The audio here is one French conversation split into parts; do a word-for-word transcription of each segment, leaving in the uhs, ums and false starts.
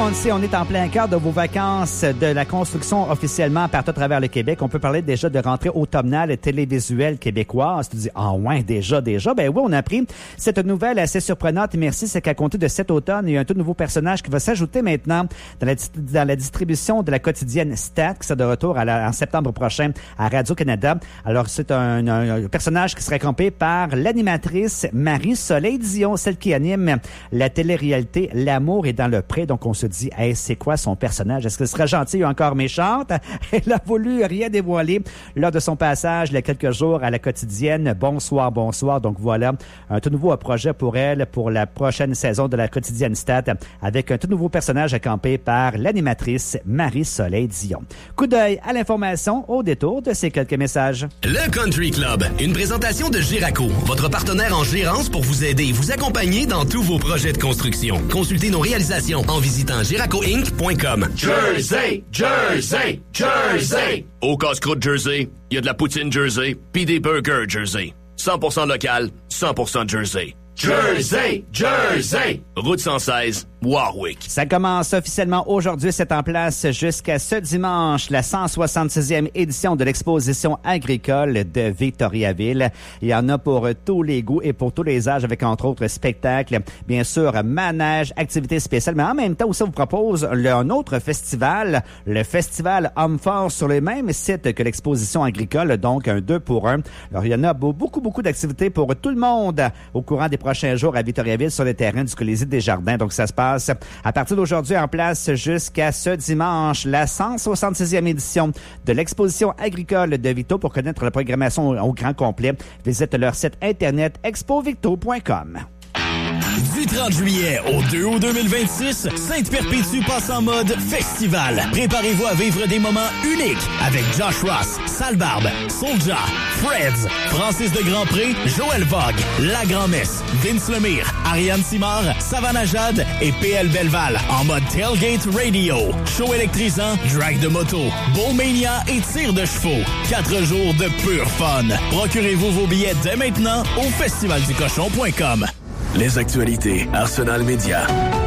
on le sait, on est en plein cœur de vos vacances de la construction officiellement partout à travers le Québec. On peut parler déjà de rentrée automnale télévisuelle québécoise. Tu dis, ah ouais, déjà, déjà. Ben oui, on a appris cette nouvelle assez surprenante. Merci, c'est qu'à compter de cet automne, il y a un tout nouveau personnage qui va s'ajouter maintenant dans la, dans la distribution de la quotidienne Stat, qui sera de retour à la, en septembre prochain à Radio-Canada. Alors, c'est un, un, un personnage qui sera campé par l'animatrice Marie-Soleil Dion, celle qui anime la télé-réalité L'amour est dans le pré. Donc, on se dit, hey, c'est quoi son personnage? Est-ce qu'elle sera gentille ou encore méchante? Elle a voulu rien dévoiler lors de son passage il y a quelques jours à la quotidienne. Bonsoir, bonsoir. Donc, voilà un tout nouveau projet pour elle pour la prochaine saison de la quotidienne Stat avec un tout nouveau personnage campé par l'animatrice Marie-Soleil Dion. Coup d'œil à l'information au détour de ces quelques messages. Le Country Club, une présentation de Giraco, votre partenaire en gérance pour vous aider et vous accompagner dans tous vos projets de construction. Consultez nos réalisations en visitant giraco inc point com. Jersey, Jersey, Jersey. Au casse-croûte Jersey, il y a de la poutine Jersey, puis des burgers Jersey. cent pour cent local, cent pour cent Jersey. Jersey, Jersey. Route cent seize, Warwick. Ça commence officiellement aujourd'hui. C'est en place jusqu'à ce dimanche, la cent soixante-sixième édition de l'exposition agricole de Victoriaville. Il y en a pour tous les goûts et pour tous les âges, avec entre autres spectacles, bien sûr, manège, activités spéciales. Mais en même temps, aussi, on vous propose un autre festival, le festival Homme Fort, sur le même site que l'exposition agricole, donc un deux pour un. Alors, il y en a beaucoup, beaucoup d'activités pour tout le monde au courant des prochains jours à Victoriaville sur le terrain du Colisée des Jardins. Donc, ça se passe à partir d'aujourd'hui en place jusqu'à ce dimanche, la cent soixante-sixième édition de l'exposition agricole de Victo. Pour connaître la programmation au grand complet, visite leur site internet expo victo point com. Du trente juillet au deux août deux mille vingt-six, Sainte-Perpétue passe en mode festival. Préparez-vous à vivre des moments uniques avec Josh Ross, Sale Barbe, Soulja, Freds, Francis de Grandpré, Joël Vogue, La Grand-Messe, Vince Lemire, Ariane Simard, Savannah Jade et P L Belval en mode Tailgate Radio. Show électrisant, drag de moto, Bowmania et tir de chevaux. Quatre jours de pur fun. Procurez-vous vos billets dès maintenant au festival du cochon point com. Les actualités Arsenal Média.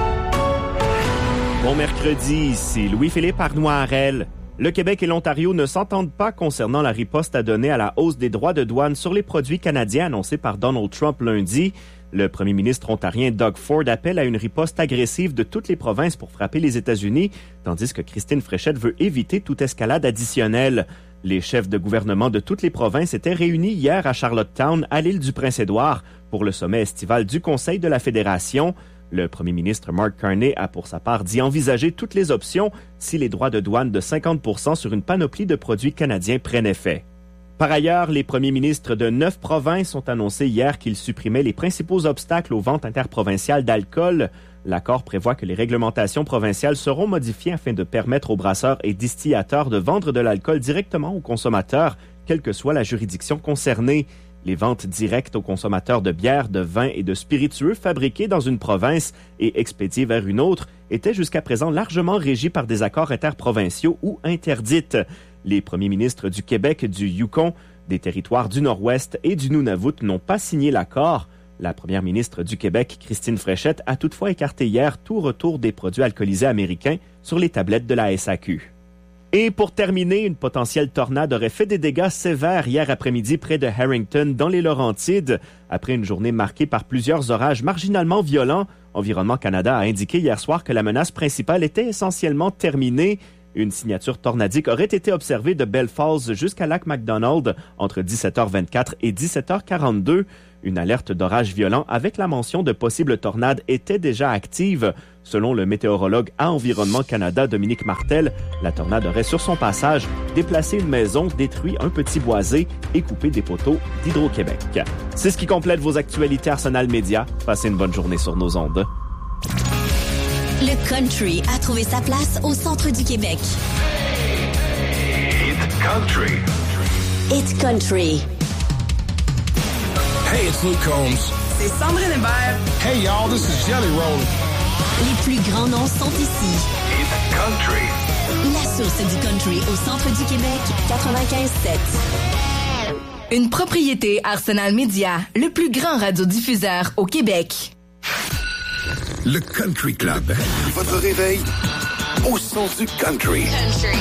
Bon mercredi, ici Louis-Philippe Arnoirel. Le Québec et l'Ontario ne s'entendent pas concernant la riposte à donner à la hausse des droits de douane sur les produits canadiens annoncés par Donald Trump lundi. Le premier ministre ontarien Doug Ford appelle à une riposte agressive de toutes les provinces pour frapper les États-Unis, tandis que Christine Fréchette veut éviter toute escalade additionnelle. Les chefs de gouvernement de toutes les provinces étaient réunis hier à Charlottetown, à l'île du Prince-Édouard, pour le sommet estival du Conseil de la Fédération. Le premier ministre Mark Carney a pour sa part dit envisager toutes les options si les droits de douane de cinquante pour cent sur une panoplie de produits canadiens prennent effet. Par ailleurs, les premiers ministres de neuf provinces ont annoncé hier qu'ils supprimaient les principaux obstacles aux ventes interprovinciales d'alcool. L'accord prévoit que les réglementations provinciales seront modifiées afin de permettre aux brasseurs et distillateurs de vendre de l'alcool directement aux consommateurs, quelle que soit la juridiction concernée. Les ventes directes aux consommateurs de bière, de vin et de spiritueux fabriqués dans une province et expédiés vers une autre étaient jusqu'à présent largement régies par des accords interprovinciaux ou interdites. Les premiers ministres du Québec, du Yukon, des territoires du Nord-Ouest et du Nunavut n'ont pas signé l'accord. La première ministre du Québec, Christine Fréchette, a toutefois écarté hier tout retour des produits alcoolisés américains sur les tablettes de la S A Q. Et pour terminer, une potentielle tornade aurait fait des dégâts sévères hier après-midi près de Harrington, dans les Laurentides. Après une journée marquée par plusieurs orages marginalement violents, Environnement Canada a indiqué hier soir que la menace principale était essentiellement terminée. Une signature tornadique aurait été observée de Bell Falls jusqu'à Lac McDonald entre dix-sept heures vingt-quatre et dix-sept heures quarante-deux. Une alerte d'orage violent avec la mention de possibles tornades était déjà active. Selon le météorologue à Environnement Canada, Dominique Martel, la tornade aurait sur son passage déplacé une maison, détruit un petit boisé et coupé des poteaux d'Hydro-Québec. C'est ce qui complète vos actualités Arsenal Média. Passez une bonne journée sur nos ondes. Le country a trouvé sa place au centre du Québec. It's country. It's country. Hey, it's Luke Combs. C'est Sandrine Hébert. Hey, y'all, this is Jelly Roll. Les plus grands noms sont ici. It's country. La source du country au centre du Québec, quatre-vingt-quinze sept. Une propriété Arsenal Média, le plus grand radiodiffuseur au Québec. Le Country Club. Votre réveil au son du country. Country.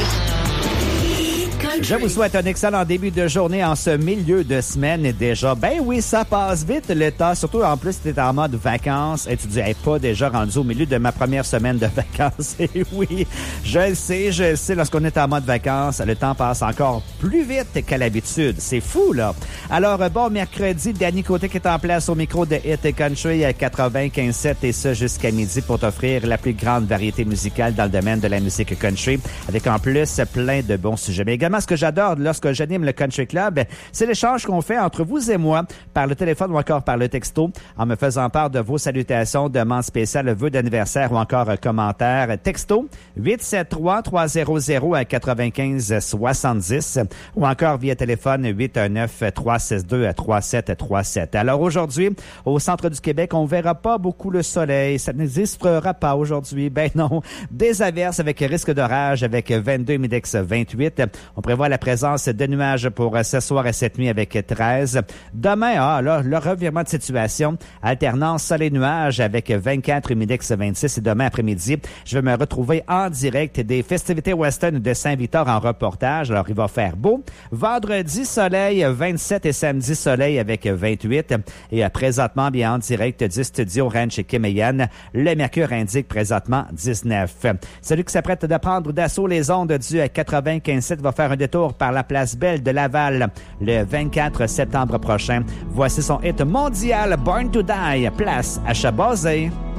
Je vous souhaite un excellent début de journée en ce milieu de semaine et déjà. Ben oui, ça passe vite le temps, surtout en plus tu es en mode vacances et tu dis hey, pas déjà rendu au milieu de ma première semaine de vacances. Et oui, je le sais, je le sais, lorsqu'on est en mode vacances, le temps passe encore plus vite qu'à l'habitude. C'est fou, là. Alors, bon, mercredi, Danny Côté qui est en place au micro de Hit Country à quatre-vingt-quinze sept et ce jusqu'à midi pour t'offrir la plus grande variété musicale dans le domaine de la musique country avec en plus plein de bons sujets. Mais également, ce que j'adore lorsque j'anime le Country Club, c'est l'échange qu'on fait entre vous et moi par le téléphone ou encore par le texto en me faisant part de vos salutations, demandes spéciales, vœux d'anniversaire ou encore commentaires. Texto huit sept trois trois zéro zéro à quatre-vingt-quinze soixante-dix ou encore via téléphone huit un neuf trois six deux trois sept trois sept. Alors aujourd'hui, au centre du Québec, on verra pas beaucoup le soleil. Ça n'existera pas aujourd'hui. Ben non. Des averses avec risque d'orage avec vingt-deux, Midex vingt-huit. On prévoit la présence de nuages pour ce soir et cette nuit avec treize. Demain, ah là, le revirement de situation, alternance soleil-nuage avec vingt-quatre, Humidex vingt-six. Et demain après-midi, je vais me retrouver en direct des festivités western de Saint-Victor en reportage. Alors, il va faire beau. Vendredi, soleil, vingt-sept et samedi, soleil avec vingt-huit. Et présentement, bien en direct du studio Ranch Kemeyan, le mercure indique présentement dix-neuf. Celui qui s'apprête de prendre d'assaut les ondes du quatre-vingt-quinze sept va faire un détour par la place Belle de Laval le vingt-quatre septembre prochain. Voici son hit mondial Born to Die, place à Chabazé.